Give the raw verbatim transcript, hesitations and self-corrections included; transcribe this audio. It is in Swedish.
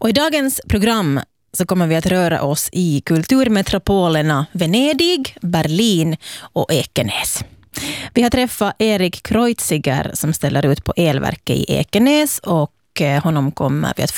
Och i dagens program så kommer vi att röra oss i kulturmetropolerna Venedig, Berlin och Ekenäs. Vi har träffat Erik Kreuziger som ställer ut på elverket i Ekenäs, och honom kommer vi att